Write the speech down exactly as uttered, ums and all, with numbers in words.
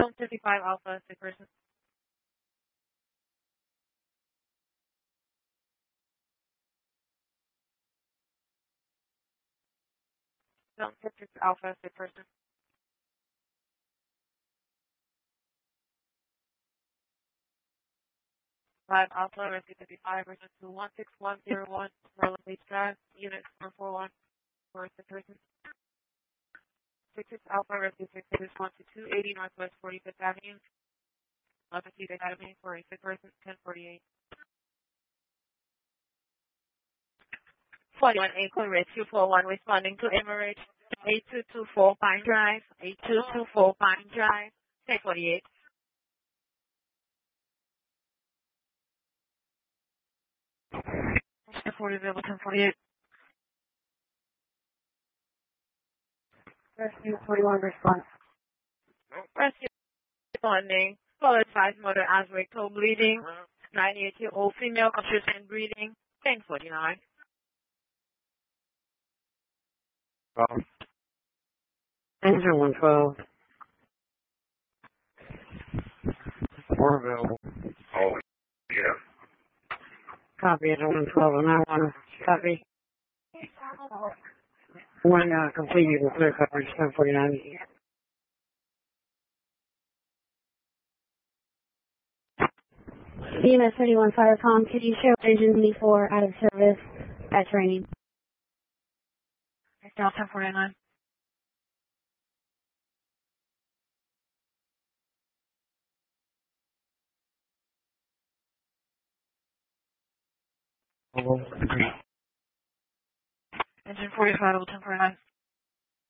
Zone fifty-five Alpha, six person. Zone fifty-six Alpha, six person. five Alpha, Rescue fifty-five, version two one six one zero one, Merlin Beach Drive, Unit one four one, for six person. six six Alpha, Rescue six six one two two eighty Northwest forty-fifth Avenue, Legacy Academy, for a six person, ten forty-eight. forty-one Acorn Rescue four one, responding to Emirates, eight two two four Pine Drive, eight two two four Pine Drive, ten forty-eight. forty available, ten forty-eight. Rescue forty-one response. Rescue responding. Solid size mother asthmatic toe bleeding. ninety-eight year old female consistent breathing. ten forty-nine. Um, engine one twelve. Four available. Oh, yeah. Copy, engine one twelve and I one. Copy. One uh, complete, you can clear coverage, ten forty-nine. B M S thirty-one Firecom, could you show engine D four out of service at training? Down ten forty-nine. Engine forty-five, ten forty-nine.